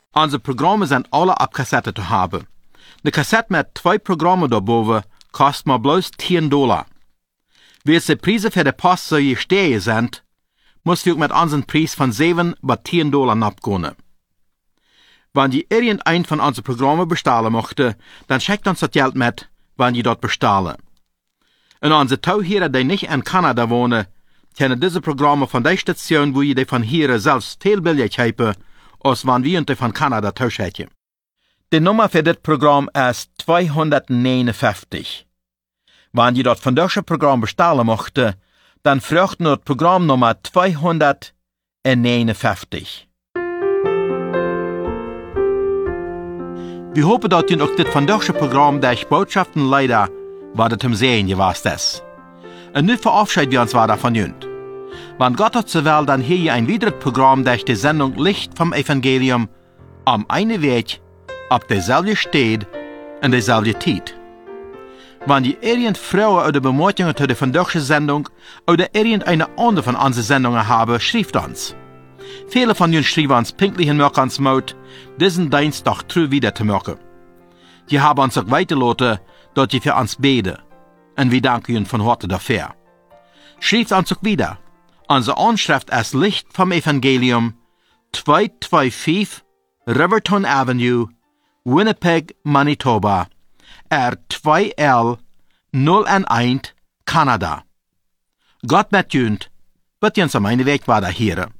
Unsere Programme sind alle auf Kassette zu haben. Eine Kassette mit 2 Programmen daarboven kostet maar bloß $10. Wie die Preise für die Post so gestiegen sind, muss wir mit unseren Preis von $7 bis $10 abgehen. Wenn ihr irgendein von unseren Programmen bestellen möchte, dann schickt uns das Geld mit, wenn ihr dort bestellen. Und unsere Tauhierer, die nicht in Kanada wohnen, können diese Programme von der Station, wo ihr die von hier selbst viel billig haben, als wenn wir die von Kanada tauschen. Die Nummer für das Programm ist 259. Wenn ihr dort von diesem Programm bestellen möchte, dann fragt nur das Programmnummer 259. Wir hoffen, dass ihr auch das von diesem Programm durch Botschaften leider, was es zum Sehen gewesen ist. Und nun verabschieden wir uns weiter von Jünd. Wenn Gott hat so will, dann hier ein weiteres Programm durch die Sendung Licht vom Evangelium am einen Weg, auf derselbe Stelle und derselbe Zeit. Wenn ihr irgend Fragen oder Bemerkungen zu der von dieser Sendung oder irgendeine andere von unseren Sendungen haben, schreibt uns. Viele von uns schreiben uns pünktlich in uns Mut, diesen Dienstag treu wieder zu machen. Die haben uns auch weitergelassen, dass ihr für uns beten. Und wir danken ihnen von Herzen dafür. Schreibt uns auch wieder. Unsere Anschrift ist Licht vom Evangelium, 225 Riverton Avenue, Winnipeg, Manitoba, R2L 011, Kanada. Gott mit Jünd, wird uns am einen Weg weiter hören.